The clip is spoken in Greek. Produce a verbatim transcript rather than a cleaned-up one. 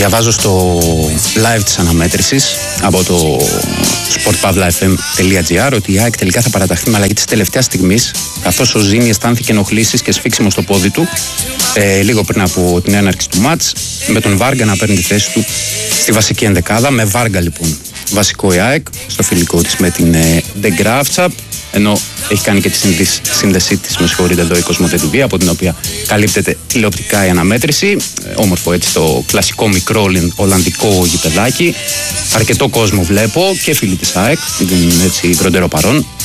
Διαβάζω στο live της αναμέτρησης από το sportpavlafm.gr ότι η ΑΕΚ τελικά θα παραταχθεί με αλλαγή της τελευταίας στιγμής, καθώς ο Ζήνη αισθάνθηκε ενοχλήσεις και σφίξιμο στο πόδι του ε, λίγο πριν από την έναρξη του μάτς, με τον Βάργα να παίρνει τη θέση του στη βασική ενδεκάδα. Με Βάργα λοιπόν βασικό η ΑΕΚ στο φιλικό της με την ε, The Graafschap, ενώ έχει κάνει και τη σύνδεσή της, με συγχωρείτε εδώ, η Κοσμοτέ τι βι, από την οποία καλύπτεται τηλεοπτικά η αναμέτρηση. Όμορφο έτσι το κλασικό μικρό ολλανδικό γηπεδάκι. Αρκετό κόσμο βλέπω και φίλοι της ΑΕΚ, έτσι βροντερό παρόν.